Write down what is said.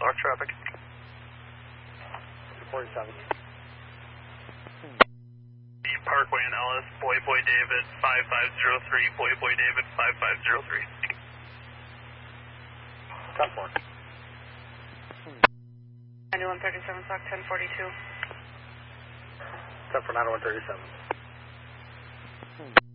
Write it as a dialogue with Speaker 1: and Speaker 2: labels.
Speaker 1: Lock traffic.
Speaker 2: 47.
Speaker 1: Parkway and Ellis, Boy David 5503, Boy David 5503.
Speaker 2: 10-4.
Speaker 3: 9137, stock 1042.
Speaker 2: 10 for 9137.